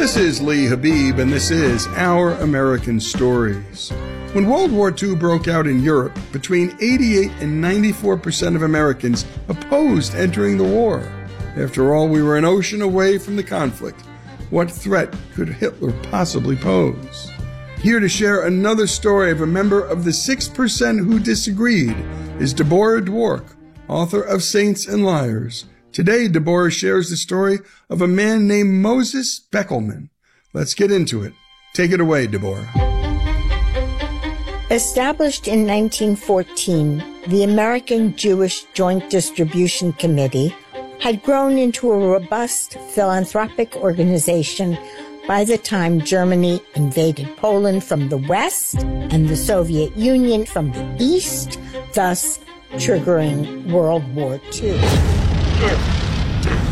This is Lee Habib, and this is Our American Stories. When World War II broke out in Europe, between 88 and 94% of Americans opposed entering the war. After all, we were an ocean away from the conflict. What threat could Hitler possibly pose? Here to share another story of a member of the 6% who disagreed is Deborah Dwork, author of Saints and Liars. Today, Deborah shares the story of a man named Moses Beckelman. Let's get into it. Take it away, Deborah. Established in 1914, the American Jewish Joint Distribution Committee had grown into a robust philanthropic organization by the time Germany invaded Poland from the west and the Soviet Union from the east, thus triggering World War II.